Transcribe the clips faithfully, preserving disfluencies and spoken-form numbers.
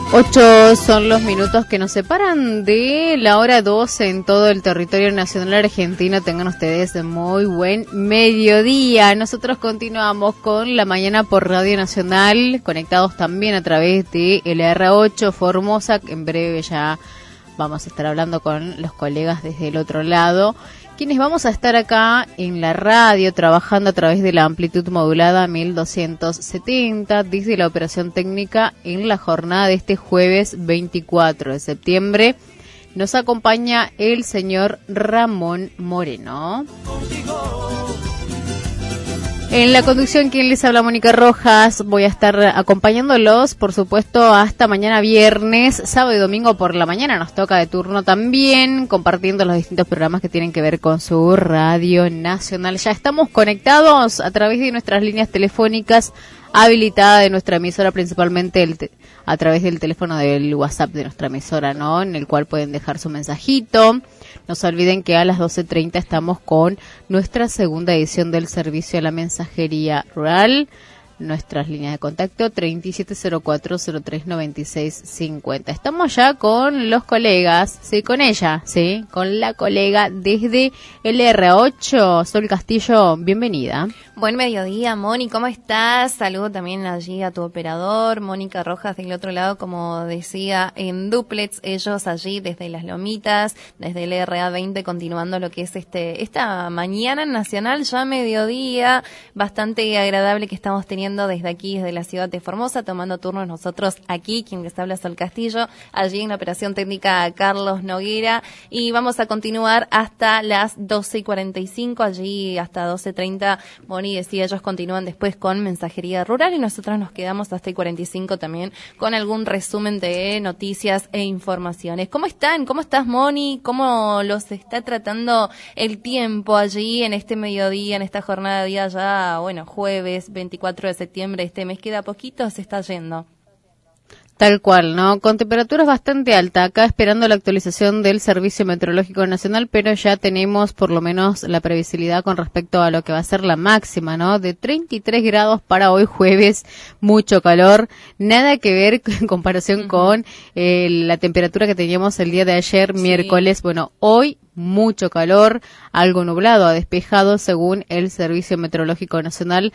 Ocho son los minutos que nos separan de la hora doce en todo el territorio nacional argentino. Tengan ustedes muy buen mediodía. Nosotros continuamos con la mañana por Radio Nacional, conectados también a través de L R ocho Formosa. En breve ya vamos a estar hablando con los colegas desde el otro lado, quienes vamos a estar acá en la radio trabajando a través de la amplitud modulada mil doscientos setenta desde la operación técnica en la jornada de este jueves veinticuatro de septiembre. Nos acompaña el señor Ramón Moreno. En la conducción, quien les habla, Mónica Rojas. Voy a estar acompañándolos, por supuesto, hasta mañana viernes, sábado y domingo por la mañana. Nos toca de turno también, compartiendo los distintos programas que tienen que ver con su radio nacional. Ya estamos conectados a través de nuestras líneas telefónicas habilitada de nuestra emisora, principalmente el te- a través del teléfono del WhatsApp de nuestra emisora, ¿no? En el cual pueden dejar su mensajito. No se olviden que a las doce treinta estamos con nuestra segunda edición del servicio a la mensajería rural. Nuestras líneas de contacto treinta y siete cero cuatro cero tres noventa y seis cincuenta. Estamos ya con los colegas, sí, con ella, sí, con la colega desde L R ocho, Sol Castillo, bienvenida. Buen mediodía, Moni, ¿cómo estás? Saludo también allí a tu operador, Mónica Rojas, del otro lado, como decía, en duplex, ellos allí desde Las Lomitas, desde el R A veinte, continuando lo que es este esta mañana nacional, ya mediodía, bastante agradable que estamos teniendo desde aquí, desde la ciudad de Formosa, tomando turnos nosotros aquí, quien les habla Sol Castillo, allí en la operación técnica Carlos Noguera, y vamos a continuar hasta las doce y cuarenta y cinco, allí hasta doce treinta, Moni decía, ellos continúan después con mensajería rural y nosotros nos quedamos hasta el cuarenta y cinco también con algún resumen de noticias e informaciones. ¿Cómo están? ¿Cómo estás, Moni? ¿Cómo los está tratando el tiempo allí en este mediodía, en esta jornada de día ya, bueno, jueves veinticuatro de septiembre, este mes queda poquito, se está yendo? Tal cual, ¿no? Con temperaturas bastante altas, acá esperando la actualización del Servicio Meteorológico Nacional, pero ya tenemos por lo menos la previsibilidad con respecto a lo que va a ser la máxima, ¿no? De treinta y tres grados para hoy jueves, mucho calor, nada que ver en comparación uh-huh. con eh, la temperatura que teníamos el día de ayer, sí. miércoles, bueno, hoy mucho calor, algo nublado a despejado según el Servicio Meteorológico Nacional,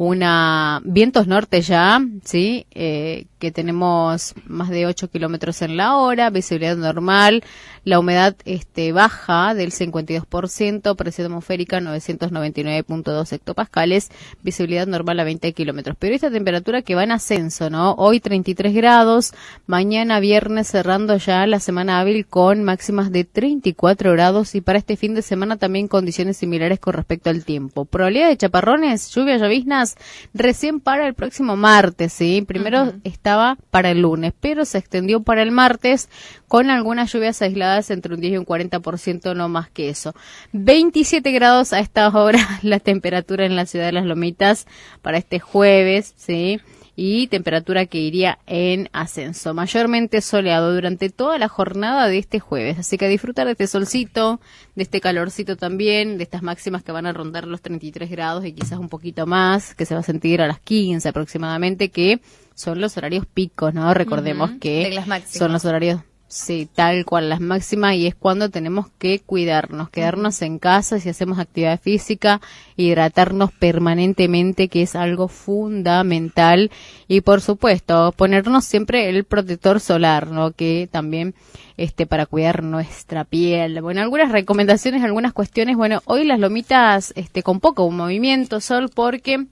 una vientos norte ya, sí, eh, que tenemos más de ocho kilómetros en la hora, visibilidad normal, la humedad este baja del cincuenta y dos por ciento, presión atmosférica novecientos noventa y nueve punto dos hectopascales, visibilidad normal a veinte kilómetros. Pero esta temperatura que va en ascenso, ¿no? Hoy treinta y tres grados, mañana viernes cerrando ya la semana hábil con máximas de treinta y cuatro grados y para este fin de semana también condiciones similares con respecto al tiempo. Probabilidad de chaparrones, lluvias, lloviznas, recién para el próximo martes, ¿sí? Primero uh-huh. estaba para el lunes, pero se extendió para el martes con algunas lluvias aisladas entre un diez y un cuarenta por ciento, no más que eso. veintisiete grados a esta hora la temperatura en la ciudad de Las Lomitas para este jueves, ¿sí? Y temperatura que iría en ascenso, mayormente soleado durante toda la jornada de este jueves, así que a disfrutar de este solcito, de este calorcito también, de estas máximas que van a rondar los treinta y tres grados y quizás un poquito más, que se va a sentir a las quince aproximadamente, que son los horarios picos, ¿no? Recordemos uh-huh. que de las máximas. Son los horarios, sí, tal cual, las máximas, y es cuando tenemos que cuidarnos, quedarnos uh-huh. en casa si hacemos actividad física, hidratarnos permanentemente, que es algo fundamental, y por supuesto, ponernos siempre el protector solar, ¿no? Que también este para cuidar nuestra piel. Bueno, algunas recomendaciones, algunas cuestiones. Bueno, hoy Las Lomitas este con poco movimiento, Sol, porque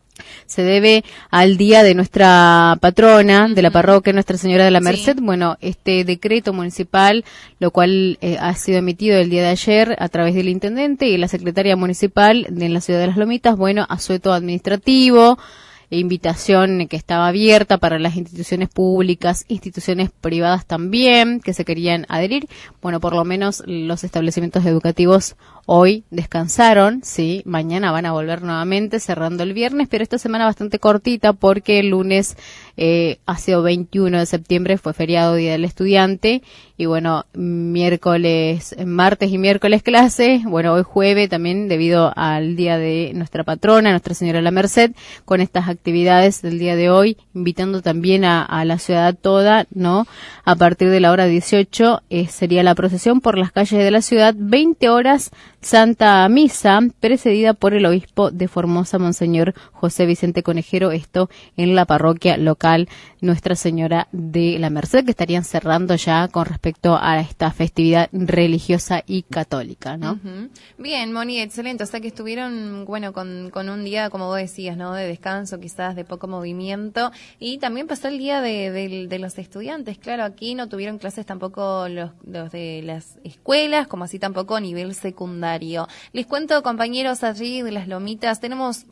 se debe al día de nuestra patrona, de la parroquia Nuestra Señora de la Merced. Sí. Bueno, este decreto municipal, lo cual eh, ha sido emitido el día de ayer a través del intendente y la secretaria municipal de la ciudad de Las Lomitas, bueno, asueto administrativo, invitación que estaba abierta para las instituciones públicas, instituciones privadas también, que se querían adherir. Bueno, por lo menos los establecimientos educativos hoy descansaron, sí, mañana van a volver nuevamente cerrando el viernes, pero esta semana bastante cortita porque el lunes eh, ha sido veintiuno de septiembre, fue feriado, Día del Estudiante, y bueno, miércoles, martes y miércoles clases, bueno, hoy jueves también debido al día de nuestra patrona, Nuestra Señora de la Merced, con estas actividades actividades del día de hoy, invitando también a, a la ciudad toda, ¿no? A partir de la hora dieciocho eh, sería la procesión por las calles de la ciudad, veinte horas Santa Misa, precedida por el obispo de Formosa, Monseñor José Vicente Conejero, esto en la parroquia local Nuestra Señora de la Merced, que estarían cerrando ya con respecto a esta festividad religiosa y católica, ¿no? Uh-huh. Bien, Moni, excelente. O sea que estuvieron, bueno, con, con un día, como vos decías, ¿no? De descanso, quizás de poco movimiento. Y también pasó el día de, de, de los estudiantes. Claro, aquí no tuvieron clases tampoco los, los de las escuelas, como así tampoco a nivel secundario. Les cuento, compañeros, allí de las Lomitas, tenemos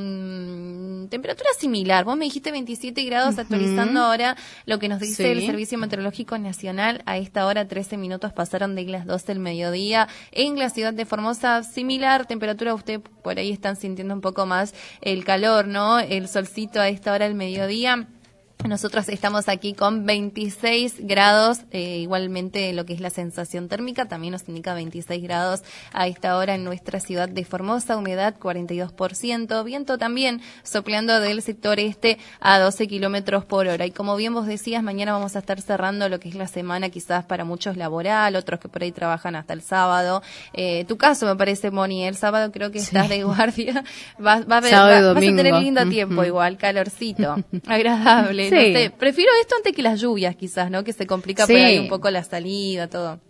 mmm, temperatura similar. Vos me dijiste veintisiete grados, uh-huh. Actualizando ahora lo que nos dice sí. el Servicio Meteorológico Nacional. A esta hora, trece minutos pasaron de las doce del mediodía. En la ciudad de Formosa, similar temperatura. Usted por ahí están sintiendo un poco más el calor, ¿no? El solcito a esta hora del mediodía. Nosotros estamos aquí con veintiséis grados, eh, igualmente lo que es la sensación térmica también nos indica veintiséis grados a esta hora en nuestra ciudad de Formosa, humedad cuarenta y dos por ciento, viento también soplando del sector este a doce kilómetros por hora. Y como bien vos decías, mañana vamos a estar cerrando lo que es la semana, quizás para muchos laboral, otros que por ahí trabajan hasta el sábado. Eh, tu caso me parece, Moni, el sábado creo que estás sí. de guardia, vas, va, va, va, vas a tener lindo tiempo, uh-huh. igual, calorcito, agradable. Sí. No sé, prefiero esto antes que las lluvias, quizás, ¿no? Que se complica sí. por ahí un poco la salida, todo.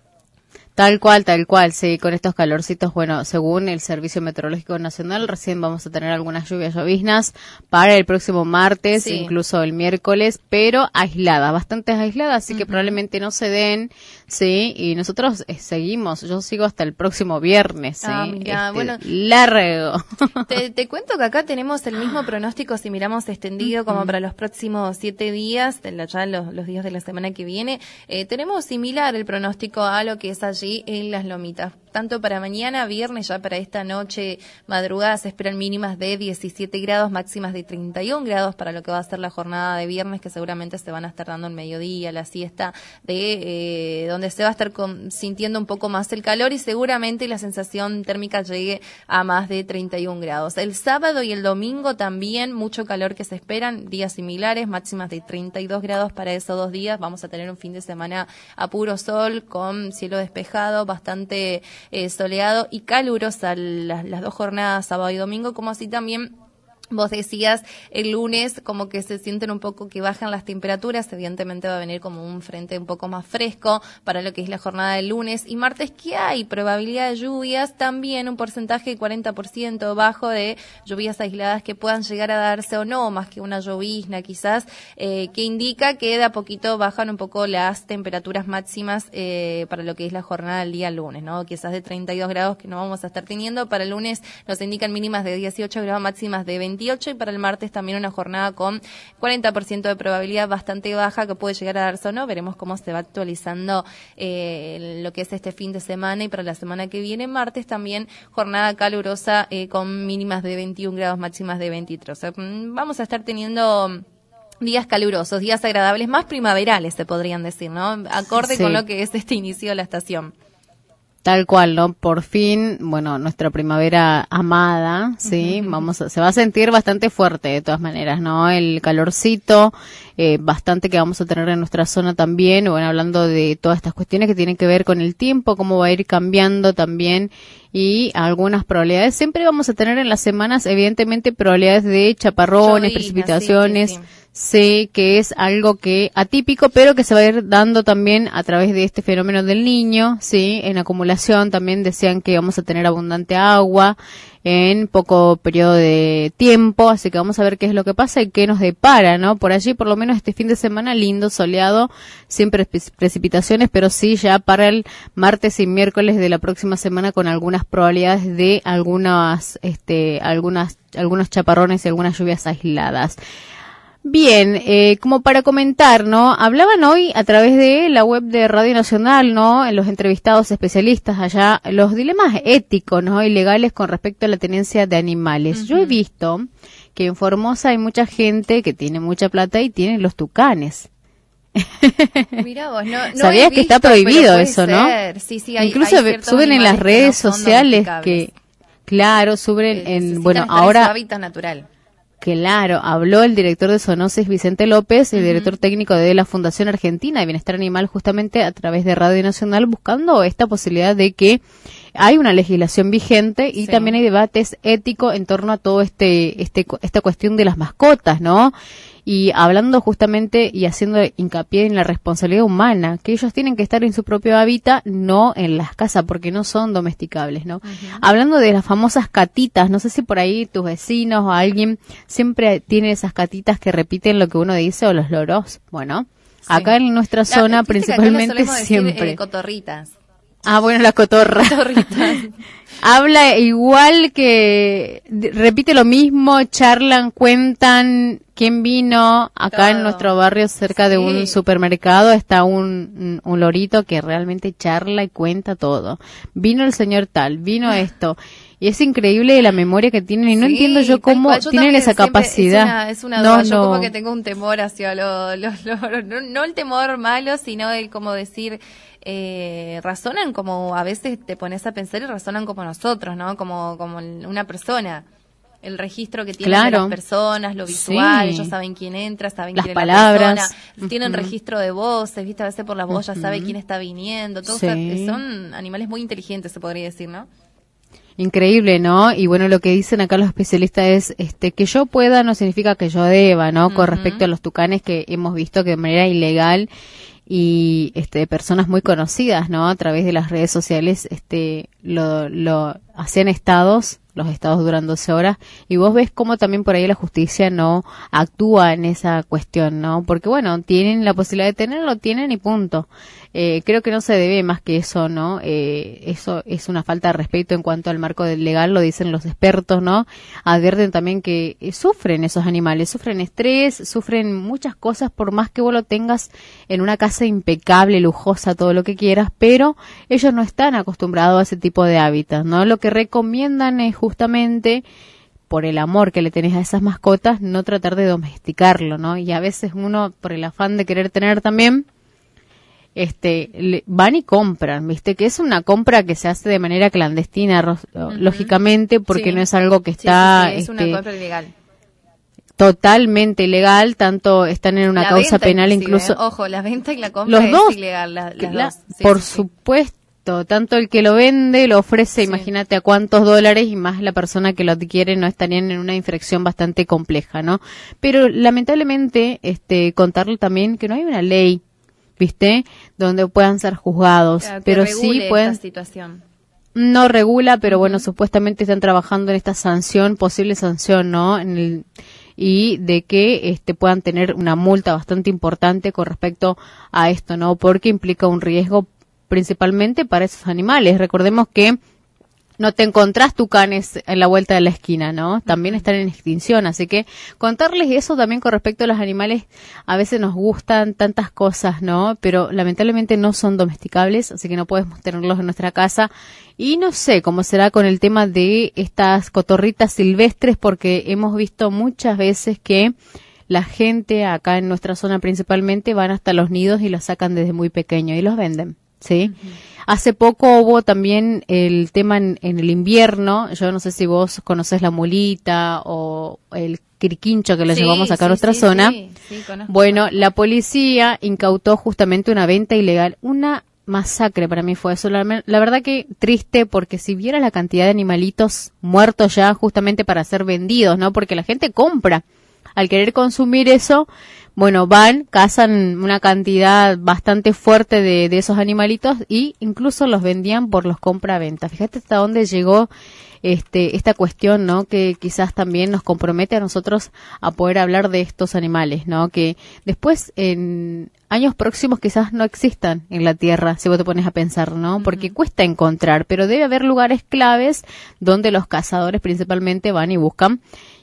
Tal cual, tal cual, sí, con estos calorcitos, bueno, según el Servicio Meteorológico Nacional, recién vamos a tener algunas lluvias lloviznas para el próximo martes, sí. incluso el miércoles, pero aisladas, bastante aisladas, así uh-huh. que probablemente no se den, sí, y nosotros eh, seguimos, yo sigo hasta el próximo viernes, sí, ah, mirá, este, bueno, largo. Te, te cuento que acá tenemos el mismo pronóstico, si miramos extendido, uh-huh. como para los próximos siete días, ya los, los días de la semana que viene, eh, tenemos similar el pronóstico a lo que es allí en las Lomitas. Tanto para mañana, viernes, ya para esta noche, madrugada, se esperan mínimas de diecisiete grados, máximas de treinta y un grados para lo que va a ser la jornada de viernes, que seguramente se van a estar dando el mediodía, la siesta, de eh, donde se va a estar con, sintiendo un poco más el calor y seguramente la sensación térmica llegue a más de treinta y un grados. El sábado y el domingo también mucho calor que se esperan, días similares, máximas de treinta y dos grados para esos dos días. Vamos a tener un fin de semana a puro sol, con cielo despejado, bastante Eh, soleado y calurosa las, las dos jornadas, sábado y domingo, como así también vos decías, el lunes como que se sienten un poco que bajan las temperaturas, evidentemente va a venir como un frente un poco más fresco para lo que es la jornada del lunes y martes, que hay probabilidad de lluvias, también un porcentaje de cuarenta por ciento bajo de lluvias aisladas que puedan llegar a darse o no, más que una llovizna quizás, eh, que indica que de a poquito bajan un poco las temperaturas máximas eh, para lo que es la jornada del día lunes, ¿no? Quizás de treinta y dos grados que no vamos a estar teniendo, para el lunes nos indican mínimas de dieciocho grados, máximas de veintiocho, y para el martes también una jornada con cuarenta por ciento de probabilidad bastante baja que puede llegar a darse o no. Veremos cómo se va actualizando eh, lo que es este fin de semana y para la semana que viene, martes también jornada calurosa eh, con mínimas de veintiún grados, máximas de veintitrés. O sea, vamos a estar teniendo días calurosos, días agradables, más primaverales se podrían decir, ¿no? Acorde sí. con lo que es este inicio de la estación. Tal cual, ¿no? Por fin, bueno, nuestra primavera amada, sí, uh-huh. vamos a, se va a sentir bastante fuerte de todas maneras, ¿no? El calorcito, eh, bastante que vamos a tener en nuestra zona también, bueno, hablando de todas estas cuestiones que tienen que ver con el tiempo, cómo va a ir cambiando también y algunas probabilidades. Siempre vamos a tener en las semanas, evidentemente, probabilidades de chaparrones, Llovina, precipitaciones. Sí, sí, sí. Sí, que es algo que atípico, pero que se va a ir dando también a través de este fenómeno del Niño, sí, en acumulación también decían que vamos a tener abundante agua en poco periodo de tiempo, así que vamos a ver qué es lo que pasa y qué nos depara, ¿no? Por allí, por lo menos este fin de semana, lindo, soleado, sin pre- precipitaciones, pero sí ya para el martes y miércoles de la próxima semana con algunas probabilidades de algunas, este, algunas, algunos chaparrones y algunas lluvias aisladas. Bien, eh, como para comentar, ¿no? Hablaban hoy a través de la web de Radio Nacional, ¿no? En los entrevistados especialistas allá, los dilemas éticos, ¿no? Y legales con respecto a la tenencia de animales. Uh-huh. Yo he visto que en Formosa hay mucha gente que tiene mucha plata y tiene los tucanes. Mirá vos, no, no ¿Sabías visto, que está prohibido eso, no? Sí, sí, hay, incluso hay suben en las redes que no sociales que, claro, suben que en, bueno, estar ahora. En su hábitat natural. Claro, habló el director de Zoonosis, Vicente López, el uh-huh. director técnico de la Fundación Argentina de Bienestar Animal, justamente a través de Radio Nacional, buscando esta posibilidad de que hay una legislación vigente y sí. también hay debates éticos en torno a todo este, este, esta cuestión de las mascotas, ¿no? Y hablando justamente y haciendo hincapié en la responsabilidad humana, que ellos tienen que estar en su propio hábitat, no en las casas, porque no son domesticables, ¿no? Uh-huh. Hablando de las famosas catitas, no sé si por ahí tus vecinos o alguien siempre tiene esas catitas que repiten lo que uno dice, o los loros. Bueno, sí. acá en nuestra la, zona principalmente acá siempre. Decir, eh, cotorritas. Ah, bueno, la cotorra. Habla igual que repite lo mismo, charlan, cuentan quién vino. Acá Todo. En nuestro barrio, cerca sí. de un supermercado, está un, un lorito que realmente charla y cuenta todo. Vino el señor tal, vino esto. Y es increíble la memoria que tienen y no sí, entiendo yo cómo yo tienen esa capacidad. Es una, es una no, duda. Yo no. como que tengo un temor hacia los lo, lo, no, no el temor malo, sino el como decir... Eh, razonan como a veces te pones a pensar y razonan como nosotros, ¿no? Como como una persona. El registro que tienen claro. de las personas, lo visual, sí. ellos saben quién entra, saben las quién palabras. es la persona, uh-huh. tienen registro de voces, ¿viste? A veces por la voz uh-huh. ya sabe quién está viniendo, todo, sí. o sea, son animales muy inteligentes, se podría decir, ¿no? Increíble, ¿no? Y bueno, lo que dicen acá los especialistas es este que yo pueda no significa que yo deba, ¿no? Uh-huh. Con respecto a los tucanes que hemos visto que de manera ilegal y este personas muy conocidas, ¿no? A través de las redes sociales este lo lo hacían estados, los estados duran doce horas, y vos ves cómo también por ahí la justicia no actúa en esa cuestión, ¿no? Porque bueno, tienen la posibilidad de tenerlo, tienen y punto. Eh, creo que no se debe más que eso, ¿no? Eh, eso es una falta de respeto en cuanto al marco del legal, lo dicen los expertos, ¿no? Advierten también que eh, sufren esos animales, sufren estrés, sufren muchas cosas, por más que vos lo tengas en una casa impecable, lujosa, todo lo que quieras, pero ellos no están acostumbrados a ese tipo de hábitat, ¿no? Lo que recomiendan es justamente, por el amor que le tenés a esas mascotas, no tratar de domesticarlo, ¿no? Y a veces uno, por el afán de querer tener también, este le, van y compran, ¿viste? Que es una compra que se hace de manera clandestina, ro- uh-huh. lógicamente, porque sí. no es algo que está... Sí, sí, sí. Es este, una compra ilegal. Totalmente ilegal, tanto están en una la causa penal incluso... ¿eh? Ojo, la venta y la compra los es dos, ilegal, la, las la, dos. Sí, por sí, supuesto, tanto el que lo vende, lo ofrece, sí. imagínate a cuántos dólares, y más la persona que lo adquiere, no estarían en una infracción bastante compleja, ¿no? Pero lamentablemente, este, contarle también que no hay una ley, ¿viste? Donde puedan ser juzgados, claro, pero sí pueden... esta situación. No regula, pero uh-huh. bueno, supuestamente están trabajando en esta sanción, posible sanción, ¿no? En el, y de que este puedan tener una multa bastante importante con respecto a esto, ¿no? Porque implica un riesgo principalmente para esos animales. Recordemos que no te encontrás tucanes en la vuelta de la esquina, ¿no? También están en extinción, así que contarles eso también con respecto a los animales, a veces nos gustan tantas cosas, ¿no? Pero lamentablemente no son domesticables, así que no podemos tenerlos en nuestra casa. Y no sé cómo será con el tema de estas cotorritas silvestres, porque hemos visto muchas veces que la gente acá en nuestra zona principalmente van hasta los nidos y los sacan desde muy pequeño y los venden, ¿sí? Uh-huh. Hace poco hubo también el tema en, en el invierno, yo no sé si vos conocés la mulita o el quirquincho que lo sí, llevamos acá sí, a nuestra sí, zona. Sí, sí, conozco, bueno, conozco. La policía incautó justamente una venta ilegal, una masacre para mí fue eso, la, la verdad que triste, porque si viera la cantidad de animalitos muertos ya justamente para ser vendidos, ¿no? Porque la gente compra, al querer consumir eso, bueno, van, cazan una cantidad bastante fuerte de, de esos animalitos y incluso los vendían por los compra-venta. Fíjate hasta dónde llegó este esta cuestión, ¿no? Que quizás también nos compromete a nosotros a poder hablar de estos animales, ¿no? Que después en años próximos quizás no existan en la Tierra, si vos te pones a pensar, ¿no? Porque uh-huh. cuesta encontrar, pero debe haber lugares claves donde los cazadores principalmente van y buscan.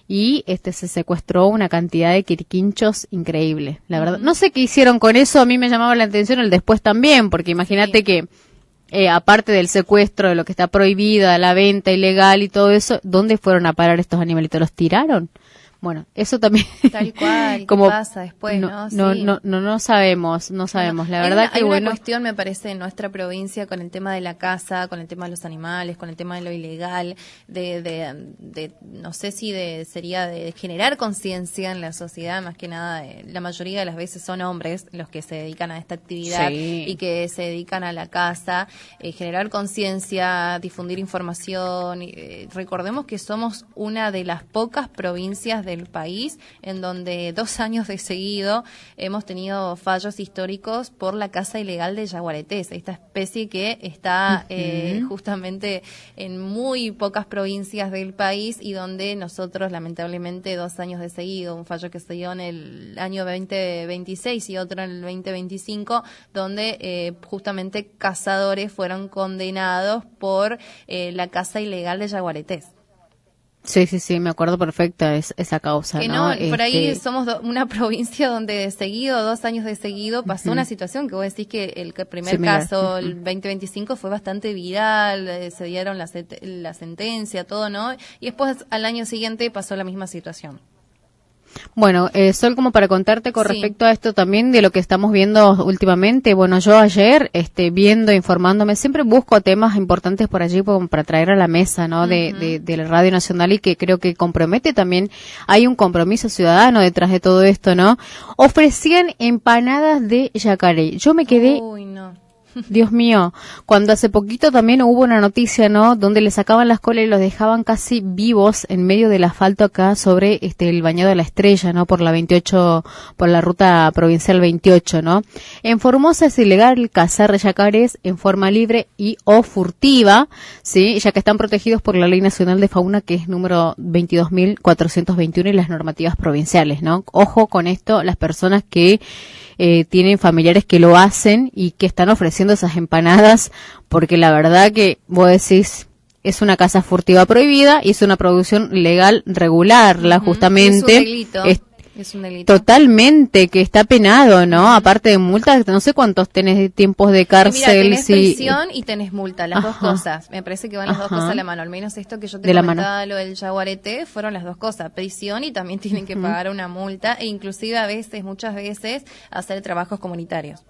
Y este se secuestró una cantidad de quirquinchos increíble, la verdad. No sé qué hicieron con eso, a mí me llamaba la atención el después también, porque imagínate sí. que eh, aparte del secuestro, de lo que está prohibido, la venta ilegal y todo eso, ¿dónde fueron a parar estos animalitos? ¿Los tiraron? Bueno, eso también. Tal cual, como ¿qué pasa después, no? No, no, sí. no, no, no sabemos, no sabemos. La hay verdad una, que hay bueno. una cuestión, me parece, en nuestra provincia con el tema de la caza, con el tema de los animales, con el tema de lo ilegal, de, de, de no sé si de sería de generar conciencia en la sociedad, más que nada, eh, la mayoría de las veces son hombres los que se dedican a esta actividad Sí. y que se dedican a la caza, eh, generar conciencia, difundir información. Eh, recordemos que somos una de las pocas provincias del país en donde dos años de seguido hemos tenido fallos históricos por la caza ilegal de yaguaretés, esta especie que está Uh-huh. eh, justamente en muy pocas provincias del país y donde nosotros lamentablemente dos años de seguido, un fallo que se dio en el año veinte veintiséis y otro en el veinte veinticinco, donde eh, justamente cazadores fueron condenados por eh, la caza ilegal de yaguaretés. Sí, sí, sí, me acuerdo perfecta es, esa causa, Que ¿no? no, por ahí Este, somos do- una provincia donde de seguido, dos años de seguido, pasó Ujú. una situación que vos decís que el que primer Similar. caso, el Ujú. veinte veinticinco, fue bastante viral, eh, se dieron la, set- la sentencia, todo, ¿no? Y después al año siguiente pasó la misma situación. Bueno, eh, Sol, como para contarte con Sí. respecto a esto también de lo que estamos viendo últimamente, bueno, yo ayer, este, viendo, informándome, siempre busco temas importantes por allí como para traer a la mesa, ¿no? De, Ujú. de, de la Radio Nacional y que creo que compromete también, hay un compromiso ciudadano detrás de todo esto, ¿no? Ofrecían empanadas de yacaré. Yo me quedé Uy, no. Dios mío, cuando hace poquito también hubo una noticia, ¿no? Donde le sacaban las colas y los dejaban casi vivos en medio del asfalto acá sobre este el Bañado de la Estrella, ¿no? Por la veintiocho, por la ruta provincial veintiocho, ¿no? En Formosa es ilegal cazar yacarés en forma libre y o furtiva, ¿sí? Ya que están protegidos por la Ley Nacional de Fauna, que es número veintidós mil cuatrocientos veintiuno y las normativas provinciales, ¿no? Ojo con esto, las personas que Eh, tienen familiares que lo hacen y que están ofreciendo esas empanadas, porque la verdad que vos decís, es una caza furtiva prohibida y es una producción legal regularla, Ujú. justamente. Es un delito. Es Es un delito. totalmente, que está penado, ¿no? Aparte de multas, no sé cuántos tenés de tiempos de Y mira, cárcel. tenés si, prisión y tenés multa, las dos Ajá. cosas. Me parece que van las dos Ajá. cosas a la mano. Al menos esto que yo te De la comentaba, lo del yaguareté, fueron las dos cosas. Prisión y también tienen que Ujú. pagar una multa e inclusive a veces, muchas veces, hacer trabajos comunitarios.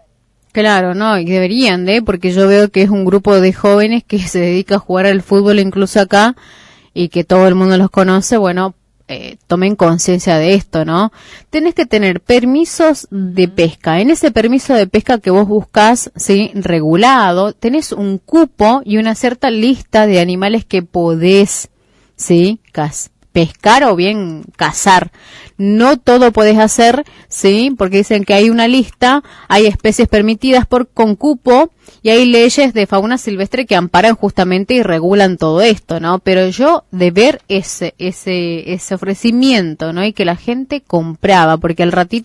Claro, no, y deberían de, porque yo veo que es un grupo de jóvenes que se dedica a jugar al fútbol incluso acá y que todo el mundo los conoce, bueno, eh, tomen conciencia de esto, ¿no? Tenés que tener permisos de pesca. En ese permiso de pesca que vos buscás, sí, regulado, tenés un cupo y una cierta lista de animales que podés, sí, caz- pescar o bien cazar. No todo podés hacer, sí, porque dicen que hay una lista, hay especies permitidas por con cupo y hay leyes de fauna silvestre que amparan justamente y regulan todo esto, ¿no? Pero yo de ver ese ese ese ofrecimiento, ¿no? Y que la gente compraba, porque al ratito